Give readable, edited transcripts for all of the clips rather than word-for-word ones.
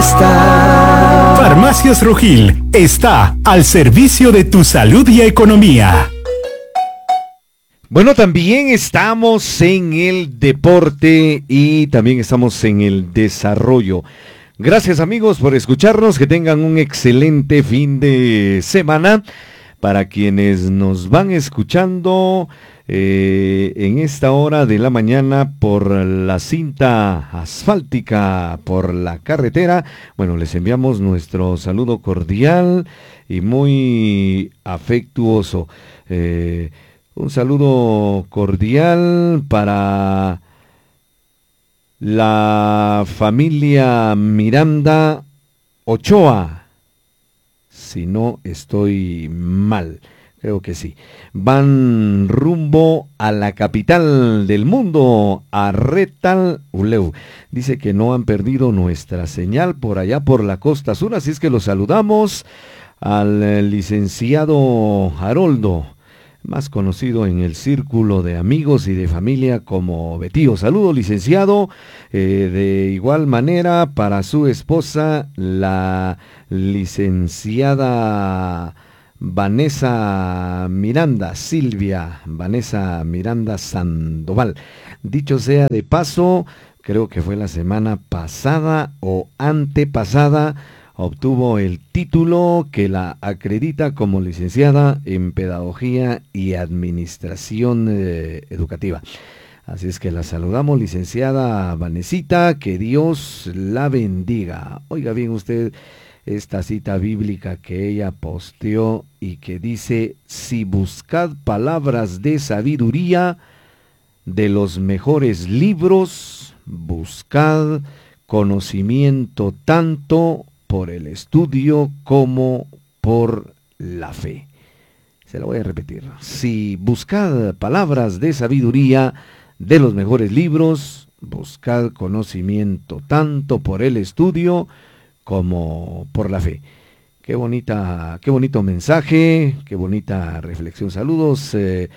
está. Farmacias Rojil está al servicio de tu salud y economía. Bueno, también estamos en el deporte y también estamos en el desarrollo. Gracias amigos por escucharnos, que tengan un excelente fin de semana. Para quienes nos van escuchando en esta hora de la mañana por la cinta asfáltica, por la carretera, bueno, les enviamos nuestro saludo cordial y muy afectuoso. Un saludo cordial para la familia Miranda Ochoa. Si no estoy mal, creo que sí. Van rumbo a la capital del mundo, a Retal Uleu. Dice que no han perdido nuestra señal por allá por la costa sur, así es que los saludamos al licenciado Haroldo, más conocido en el círculo de amigos y de familia como Betío. Saludo, licenciado. De igual manera para su esposa, la licenciada Vanessa Miranda, Silvia Vanessa Miranda Sandoval. Dicho sea de paso, creo que fue la semana pasada o antepasada, obtuvo el título que la acredita como licenciada en Pedagogía y Administración Educativa. Así es que la saludamos, licenciada Vanesita, que Dios la bendiga. Oiga bien usted esta cita bíblica que ella posteó y que dice: si buscad palabras de sabiduría de los mejores libros, buscad conocimiento tanto por el estudio como por la fe. Se la voy a repetir. Si buscad palabras de sabiduría de los mejores libros, buscad conocimiento tanto por el estudio como por la fe. Qué bonito mensaje, qué bonita reflexión. Saludos,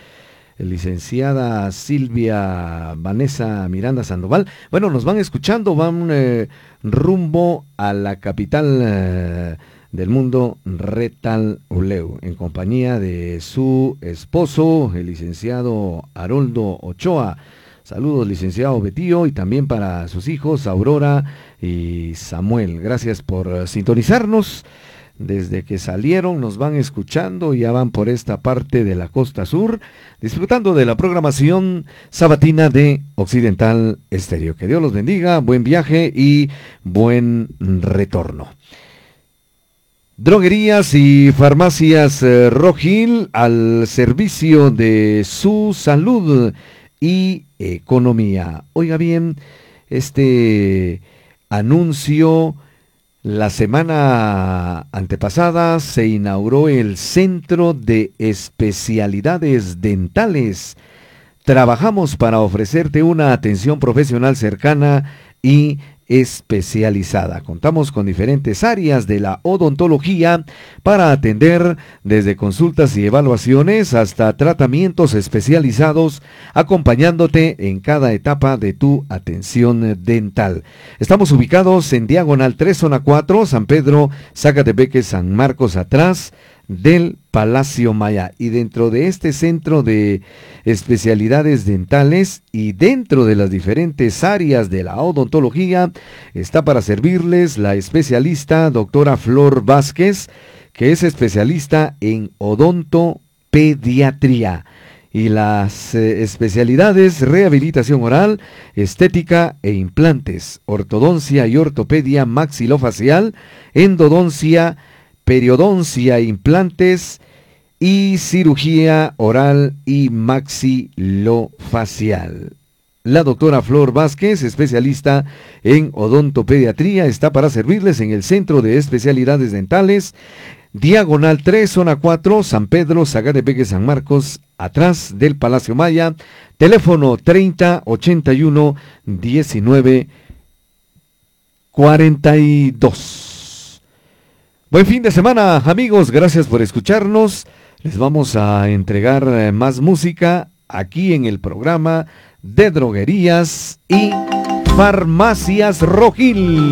licenciada Silvia Vanessa Miranda Sandoval. Bueno, nos van escuchando, van rumbo a la capital del mundo, Retal Uleu, en compañía de su esposo, el licenciado Haroldo Ochoa. Saludos, licenciado Betío, y también para sus hijos, Aurora y Samuel. Gracias por sintonizarnos. Desde que salieron nos van escuchando y ya van por esta parte de la costa sur, disfrutando de la programación sabatina de Occidental Estéreo. Que Dios los bendiga, buen viaje y buen retorno. Droguerías y farmacias Rojil al servicio de su salud y economía. Oiga bien, este anuncio: la semana antepasada se inauguró el Centro de Especialidades Dentales. Trabajamos para ofrecerte una atención profesional cercana y especializada. Contamos con diferentes áreas de la odontología para atender desde consultas y evaluaciones hasta tratamientos especializados, acompañándote en cada etapa de tu atención dental. Estamos ubicados en diagonal 3, zona 4, San Pedro, Zacatepeque, San Marcos, atrás del Palacio Maya. Y dentro de este centro de especialidades dentales y dentro de las diferentes áreas de la odontología está para servirles la especialista doctora Flor Vázquez, que es especialista en odontopediatría, y las especialidades rehabilitación oral, estética e implantes, ortodoncia y ortopedia maxilofacial, endodoncia, periodoncia, implantes y cirugía oral y maxilofacial. La doctora Flor Vázquez, especialista en odontopediatría, está para servirles en el Centro de Especialidades Dentales, diagonal 3, zona 4, San Pedro, Zacatepeque, San Marcos, atrás del Palacio Maya. Teléfono 3081-1942. Buen fin de semana, amigos, gracias por escucharnos. Les vamos a entregar más música aquí en el programa de Droguerías y Farmacias Rojil.